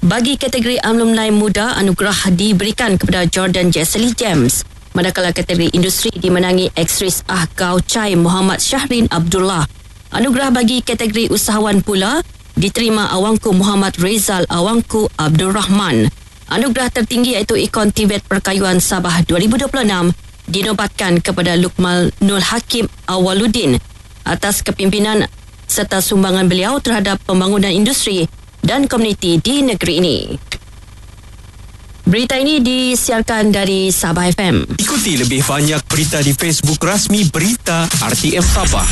Bagi kategori alumni muda, anugerah diberikan kepada Jordan Jesely James. Manakala kategori industri dimenangi aktris Gao Chai Muhammad Syahrin Abdullah. Anugerah bagi kategori usahawan pula diterima Awangku Muhammad Rizal Awangku Abdul Rahman. Anugerah tertinggi iaitu Ikon Tibet Perkayuan Sabah 2026 dinobatkan kepada Lukman Nur Hakim Awaluddin atas kepimpinan serta sumbangan beliau terhadap pembangunan industri dan komuniti di negeri ini. Berita ini disiarkan dari Sabah FM. Ikuti lebih banyak berita di Facebook rasmi Berita RTM Sabah.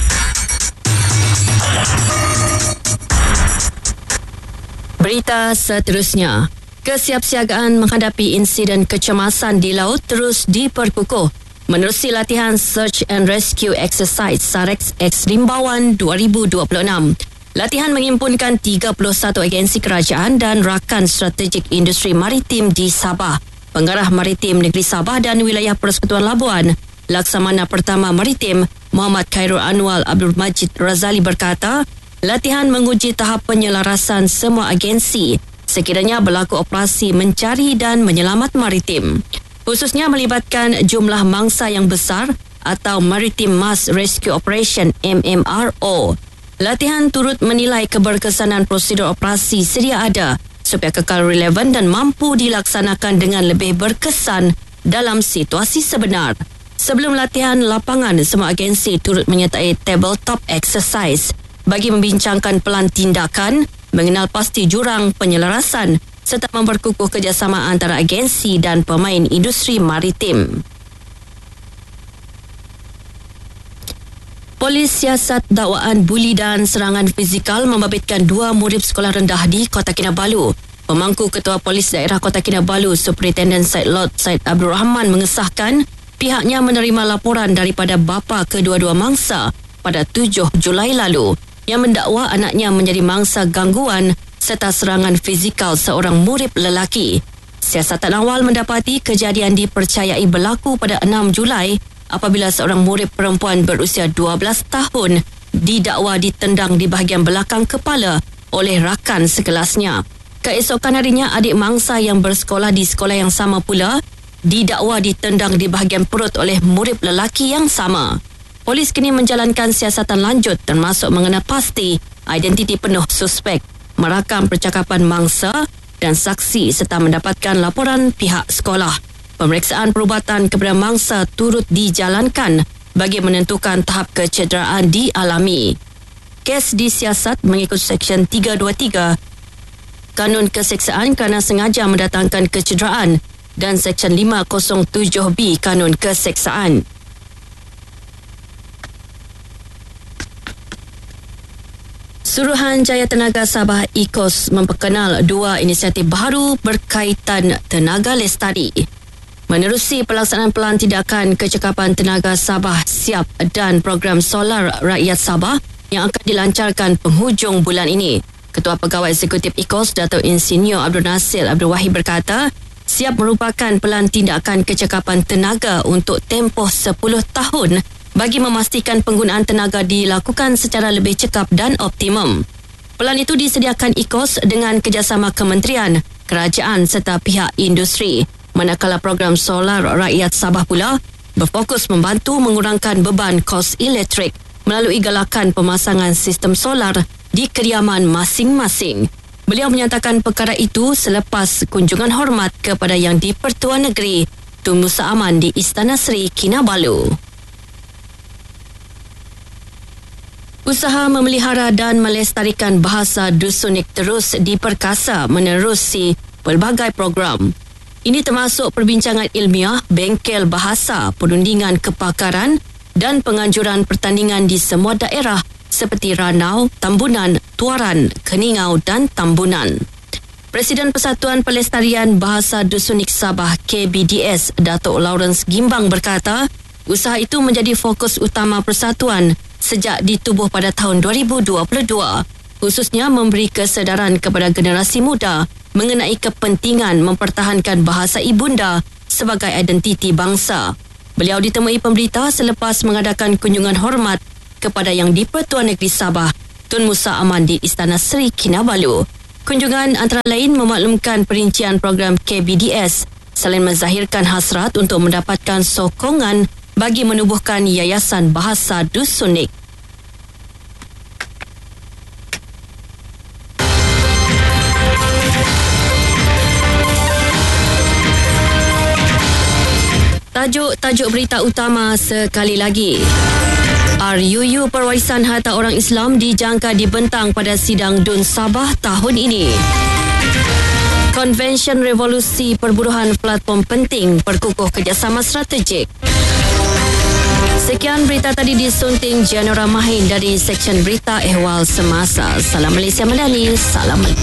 Berita seterusnya. Kesiapsiagaan menghadapi insiden kecemasan di laut terus diperkukuh menerusi latihan Search and Rescue Exercise SAREX X Rimbawan 2026. Latihan menghimpunkan 31 agensi kerajaan dan rakan strategik industri maritim di Sabah, Pengarah Maritim Negeri Sabah dan Wilayah Persekutuan Labuan. Laksamana Pertama Maritim Muhammad Khairul Anwar Abdul Majid Razali berkata, latihan menguji tahap penyelarasan semua agensi sekiranya berlaku operasi mencari dan menyelamat maritim, khususnya melibatkan jumlah mangsa yang besar atau Maritime Mass Rescue Operation MMRO. Latihan turut menilai keberkesanan prosedur operasi sedia ada supaya kekal relevan dan mampu dilaksanakan dengan lebih berkesan dalam situasi sebenar. Sebelum latihan lapangan, semua agensi turut menyertai tabletop exercise bagi membincangkan pelan tindakan, mengenal pasti jurang penyelarasan serta memperkukuh kerjasama antara agensi dan pemain industri maritim. Polis siasat dakwaan buli dan serangan fizikal membabitkan 2 murid sekolah rendah di Kota Kinabalu. Pemangku Ketua Polis Daerah Kota Kinabalu, Superintendent Said Lord Said Abdul Rahman mengesahkan pihaknya menerima laporan daripada bapa kedua-dua mangsa pada 7 Julai lalu yang mendakwa anaknya menjadi mangsa gangguan serta serangan fizikal seorang murid lelaki. Siasatan awal mendapati kejadian dipercayai berlaku pada 6 Julai apabila seorang murid perempuan berusia 12 tahun didakwa ditendang di bahagian belakang kepala oleh rakan sekelasnya. Keesokan harinya, adik mangsa yang bersekolah di sekolah yang sama pula didakwa ditendang di bahagian perut oleh murid lelaki yang sama. Polis kini menjalankan siasatan lanjut termasuk mengenal pasti identiti penuh suspek, merakam percakapan mangsa dan saksi serta mendapatkan laporan pihak sekolah. Pemeriksaan perubatan kepada mangsa turut dijalankan bagi menentukan tahap kecederaan dialami. Kes disiasat mengikut Seksyen 323 Kanun Keseksaan kerana sengaja mendatangkan kecederaan dan Seksyen 507B Kanun Keseksaan. Suruhanjaya Tenaga Sabah IKOS memperkenal 2 inisiatif baru berkaitan tenaga lestari. Menerusi pelaksanaan pelan tindakan kecekapan tenaga Sabah Siap dan program solar rakyat Sabah yang akan dilancarkan penghujung bulan ini, Ketua Pegawai Eksekutif IKOS Datuk Insinyur Abdul Nasir Abdul Wahid berkata, Siap merupakan pelan tindakan kecekapan tenaga untuk tempoh 10 tahun bagi memastikan penggunaan tenaga dilakukan secara lebih cekap dan optimum. Pelan itu disediakan IKOS dengan kerjasama kementerian, kerajaan serta pihak industri. Manakala program solar rakyat Sabah pula berfokus membantu mengurangkan beban kos elektrik melalui galakan pemasangan sistem solar di kediaman masing-masing. Beliau menyatakan perkara itu selepas kunjungan hormat kepada Yang di-Pertua Negeri Tun Musa Aman di Istana Seri Kinabalu. Usaha memelihara dan melestarikan bahasa dusunik terus diperkasa menerusi pelbagai program. Ini termasuk perbincangan ilmiah, bengkel bahasa, perundingan kepakaran dan penganjuran pertandingan di semua daerah seperti Ranau, Tambunan, Tuaran, Keningau dan Tambunan. Presiden Persatuan Pelestarian Bahasa Dusunik Sabah KBDS, Datuk Lawrence Gimbang berkata, usaha itu menjadi fokus utama persatuan sejak ditubuh pada tahun 2022, khususnya memberi kesedaran kepada generasi muda mengenai kepentingan mempertahankan bahasa ibunda sebagai identiti bangsa. Beliau ditemui pemberita selepas mengadakan kunjungan hormat kepada Yang di-Pertua Negeri Sabah Tun Musa Aman di Istana Seri Kinabalu. Kunjungan antara lain memaklumkan perincian program KBDS selain menzahirkan hasrat untuk mendapatkan sokongan bagi menubuhkan Yayasan Bahasa Dusunik. Tajuk berita utama sekali lagi. RUU Perwarisan Harta Orang Islam dijangka dibentang pada sidang DUN Sabah tahun ini. Konvensyen Revolusi Perburuhan platform penting perkukuh kerjasama strategik. Sekian berita tadi disunting Janura Mahin dari Seksyen Berita Ehwal Semasa. Salam Malaysia Madani. Salam.